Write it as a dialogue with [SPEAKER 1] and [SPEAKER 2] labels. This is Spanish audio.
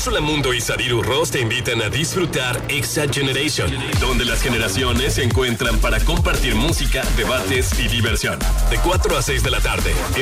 [SPEAKER 1] Úrsula Mundo y Sadiru Ross te invitan a disfrutar Exa Generation, donde las generaciones se encuentran para compartir música, debates y diversión. De 4 a 6 de la tarde.